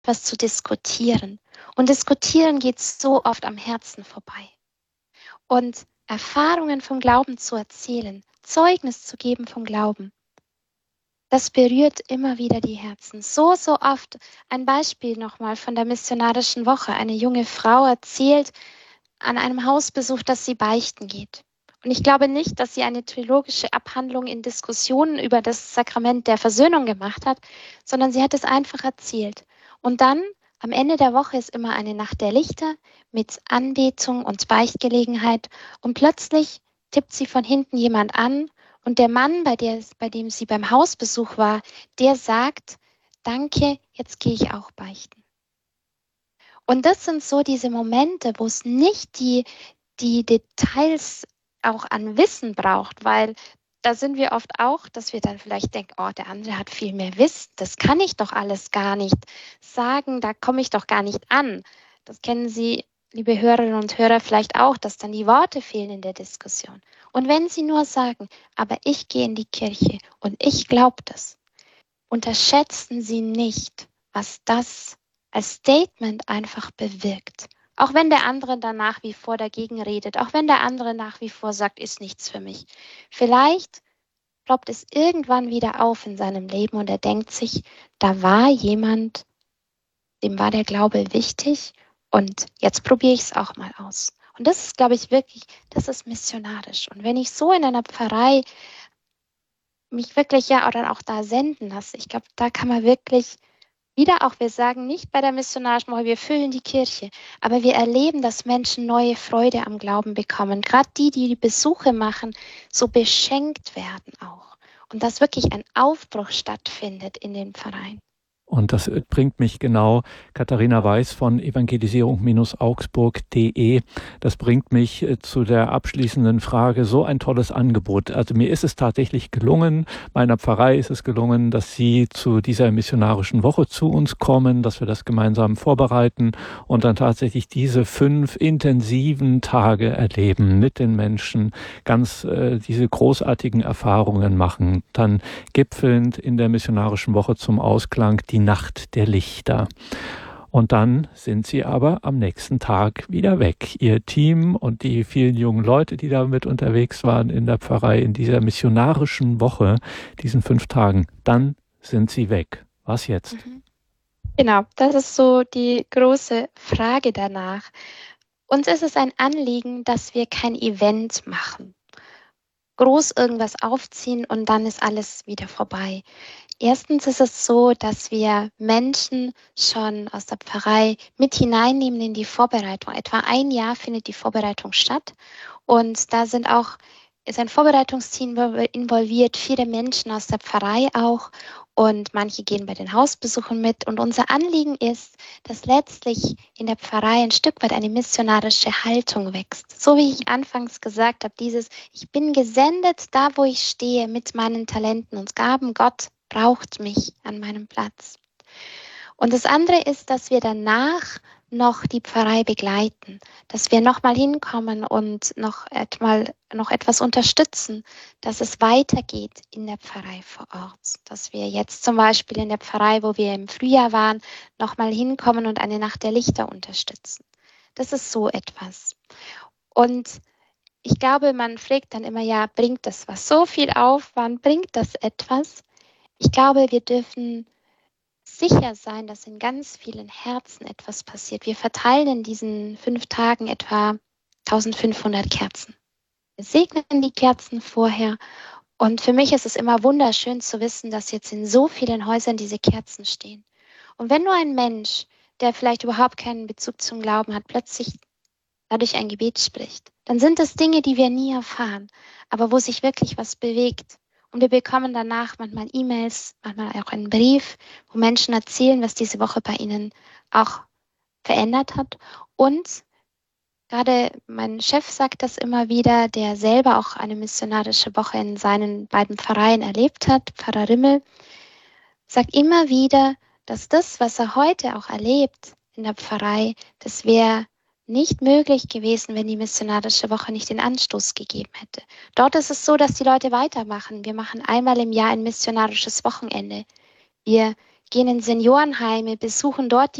etwas zu diskutieren. Und diskutieren geht so oft am Herzen vorbei. Und Erfahrungen vom Glauben zu erzählen, Zeugnis zu geben vom Glauben, das berührt immer wieder die Herzen. So oft. Ein Beispiel nochmal von der missionarischen Woche. Eine junge Frau erzählt an einem Hausbesuch, dass sie beichten geht. Und ich glaube nicht, dass sie eine theologische Abhandlung in Diskussionen über das Sakrament der Versöhnung gemacht hat, sondern sie hat es einfach erzählt. Und dann, am Ende der Woche, ist immer eine Nacht der Lichter mit Anbetung und Beichtgelegenheit. Und plötzlich tippt sie von hinten jemand an. Und der Mann, bei dem sie beim Hausbesuch war, der sagt, danke, jetzt gehe ich auch beichten. Und das sind so diese Momente, wo es nicht die Details auch an Wissen braucht, weil da sind wir oft auch, dass wir dann vielleicht denken, oh, der andere hat viel mehr Wissen, das kann ich doch alles gar nicht sagen, da komme ich doch gar nicht an. Das kennen Sie, liebe Hörerinnen und Hörer, vielleicht auch, dass dann die Worte fehlen in der Diskussion. Und wenn Sie nur sagen, aber ich gehe in die Kirche und ich glaube das, unterschätzen Sie nicht, was das als Statement einfach bewirkt. Auch wenn der andere dann nach wie vor dagegen redet, auch wenn der andere nach wie vor sagt, ist nichts für mich. Vielleicht ploppt es irgendwann wieder auf in seinem Leben und er denkt sich, da war jemand, dem war der Glaube wichtig und jetzt probiere ich es auch mal aus. Und das ist, glaube ich, wirklich, das ist missionarisch. Und wenn ich so in einer Pfarrei mich wirklich ja oder auch da senden lasse, ich glaube, da kann man wirklich wieder auch, wir sagen nicht bei der missionarischen Woche, wir füllen die Kirche, aber wir erleben, dass Menschen neue Freude am Glauben bekommen. Gerade die Besuche machen, so beschenkt werden auch. Und dass wirklich ein Aufbruch stattfindet in den Pfarreien. Und das bringt mich genau, Katharina Weiß von evangelisierung-augsburg.de, das bringt mich zu der abschließenden Frage, so ein tolles Angebot. Also mir ist es tatsächlich gelungen, meiner Pfarrei ist es gelungen, dass Sie zu dieser missionarischen Woche zu uns kommen, dass wir das gemeinsam vorbereiten und dann tatsächlich diese 5 intensiven Tage erleben mit den Menschen, ganz diese großartigen Erfahrungen machen, dann gipfelnd in der missionarischen Woche zum Ausklang die Nacht der Lichter. Und dann sind sie aber am nächsten Tag wieder weg. Ihr Team und die vielen jungen Leute, die da mit unterwegs waren in der Pfarrei in dieser missionarischen Woche, diesen 5 Tagen, dann sind sie weg. Was jetzt? Genau, das ist so die große Frage danach. Uns ist es ein Anliegen, dass wir kein Event machen. Groß irgendwas aufziehen und dann ist alles wieder vorbei. Erstens ist es so, dass wir Menschen schon aus der Pfarrei mit hineinnehmen in die Vorbereitung. Etwa ein Jahr findet die Vorbereitung statt und da ist ein Vorbereitungsteam involviert, viele Menschen aus der Pfarrei auch und manche gehen bei den Hausbesuchen mit. Und unser Anliegen ist, dass letztlich in der Pfarrei ein Stück weit eine missionarische Haltung wächst. So wie ich anfangs gesagt habe, ich bin gesendet da, wo ich stehe mit meinen Talenten und Gaben. Gott braucht mich an meinem Platz. Und das andere ist, dass wir danach noch die Pfarrei begleiten, dass wir nochmal hinkommen und noch etwas unterstützen, dass es weitergeht in der Pfarrei vor Ort. Dass wir jetzt zum Beispiel in der Pfarrei, wo wir im Frühjahr waren, nochmal hinkommen und eine Nacht der Lichter unterstützen. Das ist so etwas. Und ich glaube, man fragt dann immer, ja, bringt das was? So viel Aufwand, bringt das etwas? Ich glaube, wir dürfen sicher sein, dass in ganz vielen Herzen etwas passiert. Wir verteilen in diesen 5 Tagen etwa 1500 Kerzen. Wir segnen die Kerzen vorher und für mich ist es immer wunderschön zu wissen, dass jetzt in so vielen Häusern diese Kerzen stehen. Und wenn nur ein Mensch, der vielleicht überhaupt keinen Bezug zum Glauben hat, plötzlich dadurch ein Gebet spricht, dann sind das Dinge, die wir nie erfahren, aber wo sich wirklich was bewegt. Und wir bekommen danach manchmal E-Mails, manchmal auch einen Brief, wo Menschen erzählen, was diese Woche bei ihnen auch verändert hat. Und gerade mein Chef sagt das immer wieder, der selber auch eine missionarische Woche in seinen beiden Pfarreien erlebt hat, Pfarrer Rimmel, sagt immer wieder, dass das, was er heute auch erlebt in der Pfarrei, das wäre nicht möglich gewesen, wenn die missionarische Woche nicht den Anstoß gegeben hätte. Dort ist es so, dass die Leute weitermachen. Wir machen einmal im Jahr ein missionarisches Wochenende. Wir gehen in Seniorenheime, besuchen dort